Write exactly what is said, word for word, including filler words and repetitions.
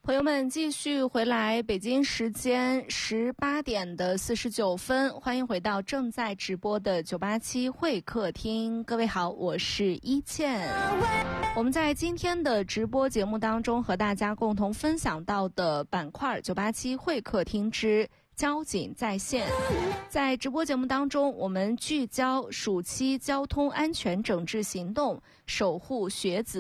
朋友们，继续回来，北京时间十八点的四十九分，欢迎回到正在直播的九八七会客厅。各位好，我是一倩。我们在今天的直播节目当中和大家共同分享到的板块九八七会客厅之交警在线。在直播节目当中，我们聚焦暑期交通安全整治行动，守护学子